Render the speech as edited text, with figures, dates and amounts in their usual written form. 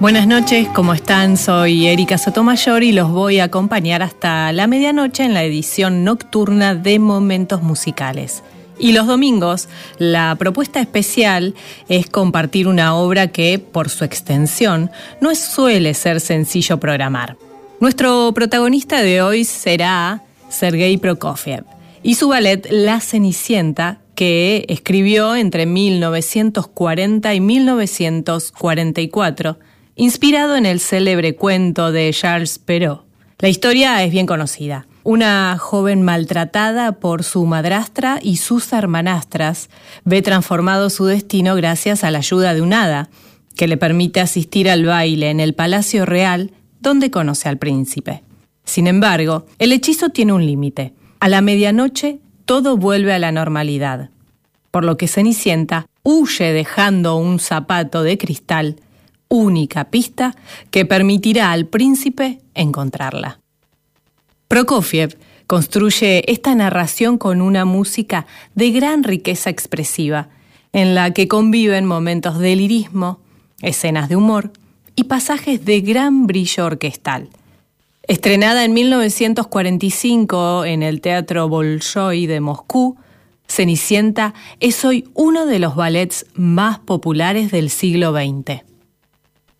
Buenas noches, ¿cómo están? Soy Erika Sotomayor y los voy a acompañar hasta la medianoche en la edición nocturna de Momentos Musicales. Y los domingos, la propuesta especial es compartir una obra que, por su extensión, no suele ser sencillo programar. Nuestro protagonista de hoy será Sergei Prokofiev y su ballet La Cenicienta, que escribió entre 1940 y 1944, inspirado en el célebre cuento de Charles Perrault. La historia es bien conocida. Una joven maltratada por su madrastra y sus hermanastras ve transformado su destino gracias a la ayuda de un hada, que le permite asistir al baile en el Palacio Real, donde conoce al príncipe. Sin embargo, el hechizo tiene un límite. A la medianoche, todo vuelve a la normalidad, por lo que Cenicienta huye dejando un zapato de cristal, única pista que permitirá al príncipe encontrarla. Prokofiev construye esta narración con una música de gran riqueza expresiva, en la que conviven momentos de lirismo, escenas de humor y pasajes de gran brillo orquestal. Estrenada en 1945 en el Teatro Bolshoi de Moscú, Cenicienta es hoy uno de los ballets más populares del siglo XX.